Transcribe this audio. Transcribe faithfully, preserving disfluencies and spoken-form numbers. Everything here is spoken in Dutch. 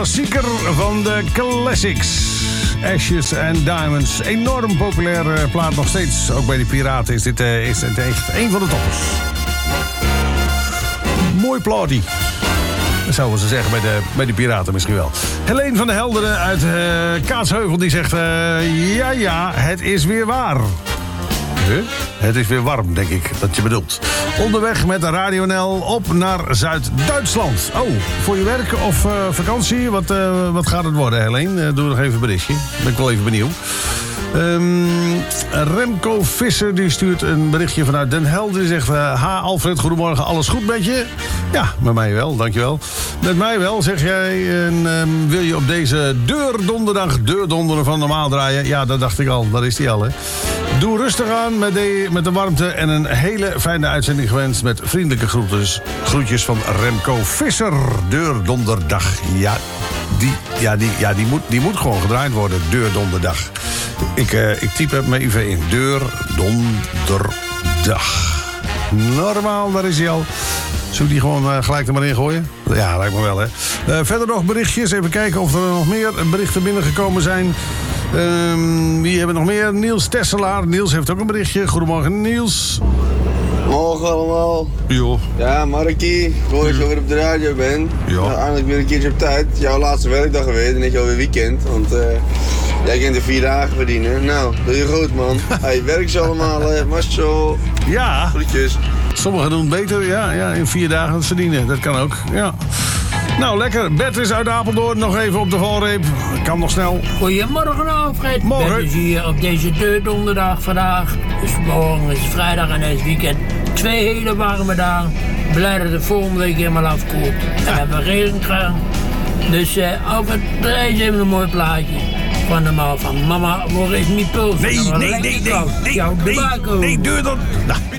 Klassieker van de classics. Ashes and Diamonds. Enorm populaire plaat nog steeds. Ook bij de Piraten is dit uh, is het echt een van de toppers. Mooi plaatje. Dat zouden ze zeggen bij de, bij de Piraten misschien wel. Helene van der Helderen uit uh, Kaatsheuvel die zegt... Uh, ja, ja, het is weer waar. Huh? Het is weer warm, denk ik, dat je bedoelt. Onderweg met de Radio N L op naar Zuid-Duitsland. Oh, voor je werk of uh, vakantie? Wat, uh, wat gaat het worden, Helene? Uh, doe nog even een berichtje. Ben ik wel even benieuwd. Um, Remco Visser die stuurt een berichtje vanuit Den Helder. Die zegt, uh, ha Alfred, goedemorgen, alles goed met je? Ja, met mij wel, dankjewel. Met mij wel, zeg jij. En, um, wil je op deze deurdonderdag deurdonderen van normaal draaien? Ja, dat dacht ik al, dat is die al, hè. Doe rustig aan met de, met de warmte en een hele fijne uitzending gewenst met vriendelijke groetjes, groetjes van Remco Visser. Deurdonderdag, ja, die, ja, die, ja, die, moet, die moet gewoon gedraaid worden, deurdonderdag. Ik, uh, ik typ het maar even in. Deurdonderdag. Normaal, daar is hij al. Zullen we die gewoon uh, gelijk er maar in gooien? Ja, lijkt me wel, hè. Uh, verder nog berichtjes. Even kijken of er nog meer berichten binnengekomen zijn. Um, wie hebben nog meer? Niels Tesselaar. Niels heeft ook een berichtje. Goedemorgen, Niels. Morgen allemaal. Jo. Ja, Markie. Ik hoor dat je weer op de radio bent. Ja. Nou, eindelijk weer een keertje op tijd. Jouw laatste werkdag geweest en net alweer weekend. Want uh, jij kunt er vier dagen verdienen. Nou, doe je goed, man. Hey, werk ze allemaal, hè. Marcel. Ja. Groetjes. Sommigen doen het beter, ja, ja, in vier dagen het verdienen. Dat kan ook, ja. Nou, lekker. Bert is uit Apeldoorn. Nog even op de valreep. Kan nog snel. Goedemorgen, Alfred. Morgen. Bert is hier op deze deurdonderdag vandaag. Dus morgen is vrijdag en het weekend. Twee hele warme dagen. Blij dat het volgende week helemaal afkoelt. En we hebben regen gehad. Dus uh, Alfred, draai eens even een mooi plaatje. Van de man van mama, word eens niet puls. Nee, nee, nee, nee, nee, nee, nee, nee, deur dan. Nou.